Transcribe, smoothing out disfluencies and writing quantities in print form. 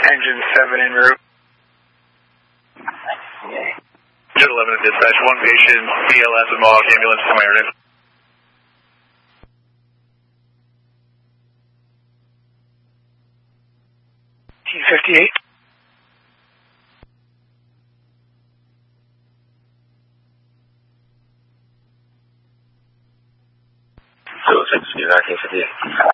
Engine 7 en route. Jet 11 at dispatch, one patient, BLS and Mohawk ambulance to my area. T58. So, 6, 1958.